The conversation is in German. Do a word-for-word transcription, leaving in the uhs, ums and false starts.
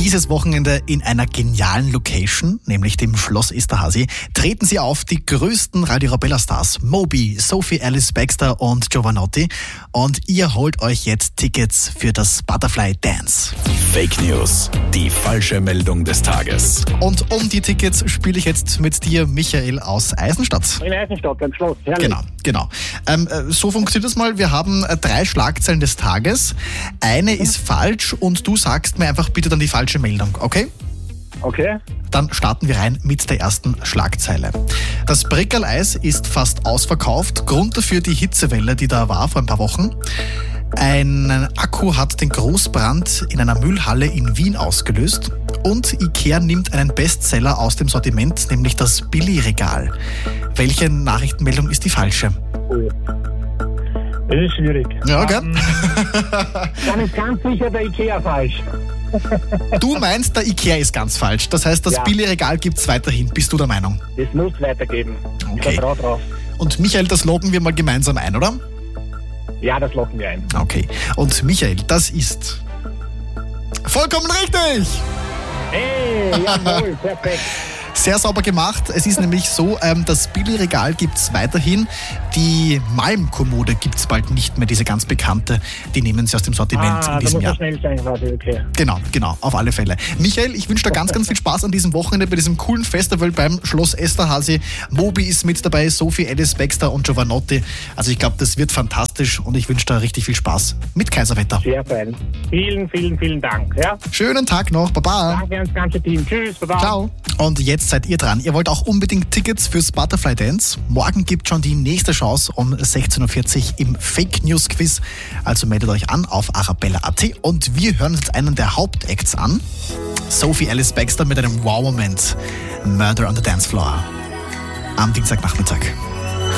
Dieses Wochenende in einer genialen Location, nämlich dem Schloss Esterházy, treten sie auf, die größten Radio Arabella Stars, Moby, Sophie Alice Baxter und Giovanotti. Und ihr holt euch jetzt Tickets für das Butterfly Dance. Fake News, die falsche Meldung des Tages. Und um die Tickets spiele ich jetzt mit dir, Michael aus Eisenstadt. In Eisenstadt, beim Schloss, herrlich. Genau, genau. Ähm, so funktioniert es mal. Wir haben äh, drei Schlagzeilen des Tages. Eine ist falsch und du sagst mir einfach bitte dann die falsche Meldung, okay? Okay. Dann starten wir rein mit der ersten Schlagzeile. Das Brickerl-Eis ist fast ausverkauft. Grund dafür die Hitzewelle, die da war vor ein paar Wochen. Ein Akku hat den Großbrand in einer Müllhalle in Wien ausgelöst. Und IKEA nimmt einen Bestseller aus dem Sortiment, nämlich das Billy-Regal. Welche Nachrichtenmeldung ist die falsche? Oh. Das ist schwierig. Ja, okay. Um, dann ist ganz sicher der IKEA falsch. Du meinst, der IKEA ist ganz falsch. Das heißt, das Ja. Billy-Regal gibt es weiterhin. Bist du der Meinung? Das muss weitergeben. Okay. Ich vertraue drauf. Und Michael, das loggen wir mal gemeinsam ein, oder? Ja, das locken wir ein. Okay. Und Michael, das ist vollkommen richtig! Hey, jawohl, perfekt. Sehr sauber gemacht. Es ist nämlich so, ähm, das Billy-Regal gibt es weiterhin. Die Malm-Kommode gibt es bald nicht mehr, diese ganz bekannte. Die nehmen sie aus dem Sortiment Ah, in da diesem muss Jahr. er schnell sein quasi, okay. Genau, genau, auf alle Fälle. Michael, ich wünsche dir ganz, ganz viel Spaß an diesem Wochenende bei diesem coolen Festival beim Schloss Esterházy. Moby ist mit dabei, Sophie Alice Baxter und Giovanotti. Also ich glaube, das wird fantastisch und ich wünsche dir richtig viel Spaß mit Kaiserwetter. Sehr fein. Vielen, vielen, vielen Dank. Ja? Schönen Tag noch, Baba. Danke ans ganze Team. Tschüss, baba. Ciao. Und jetzt seid ihr dran. Ihr wollt auch unbedingt Tickets fürs Butterfly Dance. Morgen gibt schon die nächste Chance um sechzehn Uhr vierzig im Fake News Quiz. Also meldet euch an auf arabella punkt at und wir hören uns jetzt einen der Hauptacts an. Sophie Alice Baxter mit einem Wow-Moment. Murder on the Dance Floor. Am Dienstagnachmittag.